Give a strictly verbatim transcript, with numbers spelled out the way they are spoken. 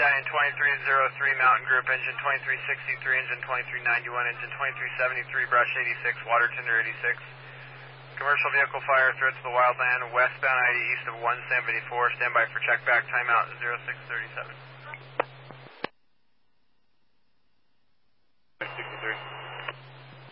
Battalion twenty-three oh three, Mountain Group, engine twenty-three sixty-three, engine twenty-three ninety-one, engine twenty-three seventy-three, brush eighty-six, water tender eighty-six. Commercial vehicle fire threats to wildland, westbound I D east of one seventy-four, standby for check back, timeout zero six thirty-seven.